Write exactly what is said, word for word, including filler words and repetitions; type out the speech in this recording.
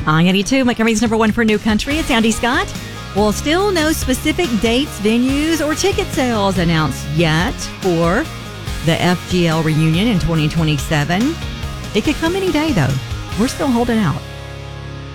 I eighty-two, Montgomery's number one for New Country. It's Andy Scott. Well, still no specific dates, venues, or ticket sales announced yet for the F G L reunion in twenty twenty-seven. It could come any day, though. We're still holding out.